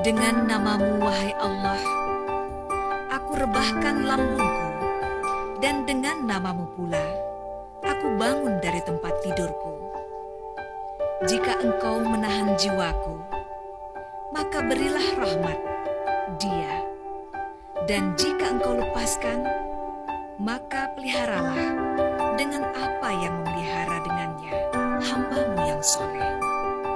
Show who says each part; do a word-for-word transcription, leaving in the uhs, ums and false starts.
Speaker 1: Dengan namamu, wahai Allah, aku rebahkan lambungku, dan dengan namamu pula, aku bangun dari tempat tidurku. Jika engkau menahan jiwaku, maka berilah rahmat dia. Dan jika engkau lepaskan, maka peliharalah dengan apa yang memelihara dengannya hamba-Mu yang soleh.